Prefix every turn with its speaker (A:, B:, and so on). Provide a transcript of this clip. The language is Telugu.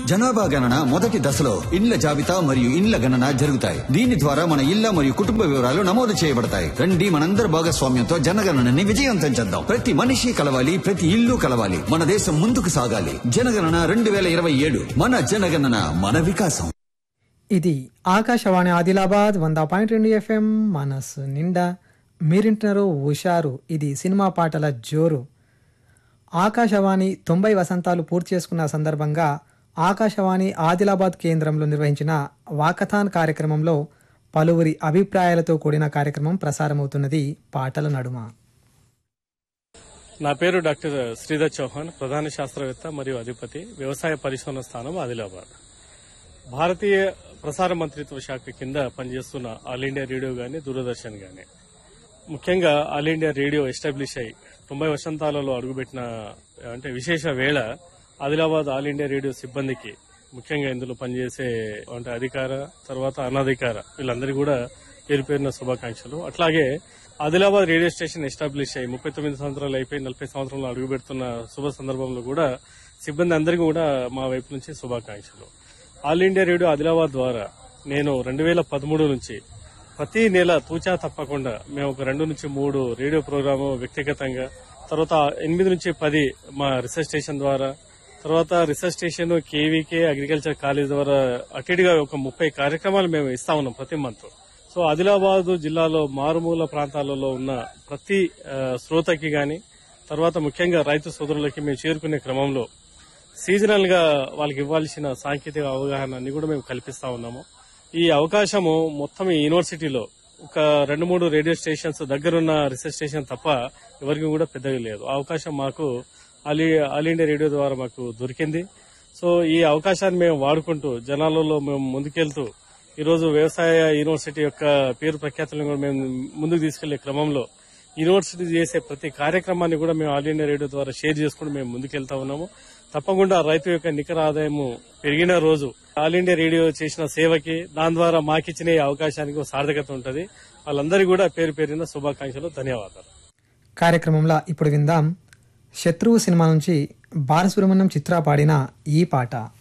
A: జనాభా గణన మొదటి దశలో ఇండ్ల జాబితా మరియు ఇండ్ల గణన జరుగుతాయి. దీని ద్వారా మన ఇళ్ల మరియు కుటుంబ వివరాలు నమోదు చేయబడతాయి. రండి, మనందరి భాగస్వామ్యంతో జనగణనని విజయవంతం చేద్దాం. ప్రతి మనిషి కలవాలి, ప్రతి ఇల్లు కలవాలి. మన దేశం ముందుకు సాగాలి. జనగణన 2027. మన జనగణన, మన వికాసం.
B: ఇది ఆకాశవాణి ఆదిలాబాద్ 100.2 FM మనసు నిండా. మీరింటున్నారు హుషారు. ఇది సినిమా పాటల జోరు. ఆకాశవాణి 90 వసంతాలు పూర్తి చేసుకున్న సందర్భంగా ఆకాశవాణి ఆదిలాబాద్ కేంద్రంలో నిర్వహించిన వాకథాన్ కార్యక్రమంలో పలువురి అభిప్రాయాలతో కూడిన కార్యక్రమం ప్రసారమవుతున్నది పాటల నడుమ.
C: నా పేరు డాక్టర్ శ్రీధర్ చౌహాన్, ప్రధాన శాస్త్రవేత్త మరియు అధిపతి, వ్యవసాయ పరిశోధన స్థానం ఆదిలాబాద్. భారతీయ ప్రసార మంత్రిత్వ శాఖ కింద పనిచేస్తున్న ఆల్ ఇండియా రేడియో గానీ, దూరదర్శన్ గానీ, ముఖ్యంగా ఆల్ ఇండియా రేడియో ఎస్టాబ్లిష్ అయి 90 వసంతాలలో అడుగుపెట్టిన అంటే విశేష వేళ ఆదిలాబాద్ ఆల్ ఇండియా రేడియో సిబ్బందికి, ముఖ్యంగా ఇందులో పనిచేసే అంటే అధికార తర్వాత అనధికార వీళ్ళందరికీ కూడా పేరు పేరున శుభాకాంక్షలు. అట్లాగే ఆదిలాబాద్ రేడియో స్టేషన్ ఎస్టాబ్లిష్ అయ్యి 39 సంవత్సరాలు అయిపోయి 40 సంవత్సరాలు అడుగుపెడుతున్న శుభ సందర్భంలో కూడా సిబ్బంది అందరికీ కూడా మా వైపు నుంచి శుభాకాంక్షలు. ఆల్ ఇండియా రేడియో ఆదిలాబాద్ ద్వారా నేను 2013 నుంచి ప్రతి నెల తూచా తప్పకుండా మేము ఒక 2 నుంచి 3 రేడియో ప్రోగ్రాము వ్యక్తిగతంగా, తర్వాత 8 నుంచి 10 మా రీసెర్చ్ స్టేషన్ ద్వారా, తర్వాత research station KVK agriculture college ద్వారా అటుగా ఒక 30 కార్యక్రమాలు మేము ఇస్తా ఉన్నాం ప్రతి మంత్. సో ఆదిలాబాద్ జిల్లాలో మారుమూల ప్రాంతాలలో ఉన్న ప్రతి శ్రోతకి గాని, తర్వాత ముఖ్యంగా రైతు సోదరులకి మేము చేరుకునే క్రమంలో సీజనల్ గా వాళ్ళకి ఇవ్వాల్సిన సాంకేతిక అవగాహన అన్ని కూడా మేము కల్పిస్తా ఉన్నాము. ఈ అవకాశము మొత్తం ఈ యూనివర్సిటీలో ఒక 2-3 రేడియో స్టేషన్స్ దగ్గరున్న రీసెర్చ్ స్టేషన్ తప్ప ఎవరికి కూడా పెద్దగా లేదు. ఆ అవకాశం మాకు ఆల్ ఇండియా రేడియో ద్వారా మాకు దొరికింది. సో ఈ అవకాశాన్ని మేము వాడుకుంటూ జనాలలో మేము ముందుకెళ్తూ ఈరోజు వ్యవసాయ యూనివర్సిటీ యొక్క పేరు ప్రఖ్యాతులను కూడా మేము ముందుకు తీసుకెళ్లే క్రమంలో యూనివర్సిటీ చేసే ప్రతి కార్యక్రమాన్ని కూడా మేము ఆల్ ఇండియా రేడియో ద్వారా షేర్ చేసుకుని మేము ముందుకెళ్తా ఉన్నాము. తప్పకుండా రైతు యొక్క నికర ఆదాయము పెరిగిన రోజు ఆల్ ఇండియా రేడియో చేసిన సేవకి, దాని ద్వారా మాకిచ్చిన ఈ అవకాశానికి ఒక సార్థకత ఉంటుంది. వాళ్ళందరికీ కూడా పేరు పేరిన శుభాకాంక్షలు, ధన్యవాదాలు.
B: కార్యక్రమంలో ఇప్పుడు విందాం శత్రువు సినిమా నుంచి బాలసుబ్రహ్మణ్యం చిత్ర పాడిన ఈ పాట.